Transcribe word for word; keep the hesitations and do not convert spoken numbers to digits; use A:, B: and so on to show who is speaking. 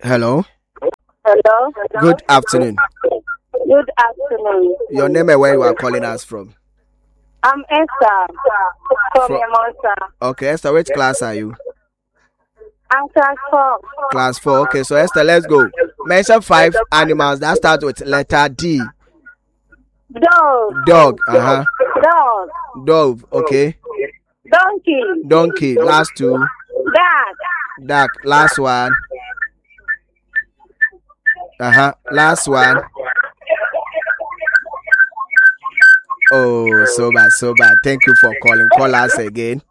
A: Hello.
B: Hello.
A: Good afternoon.
B: Good afternoon.
A: Your name and where you are calling us from?
B: I'm Esther from
A: Fro-
B: Yamonsa.
A: Okay, Esther, which class are you?
B: I'm class four.
A: Class four. Okay, so Esther, let's go. Mention five animals that start with letter D.
B: Dog.
A: Dog. Uh huh.
B: Dog.
A: Dove. Okay.
B: Donkey.
A: Donkey. Last two.
B: Duck.
A: Duck. Last one. Uh huh. Last one. Oh, so bad, so bad. Thank you for calling. Call us again.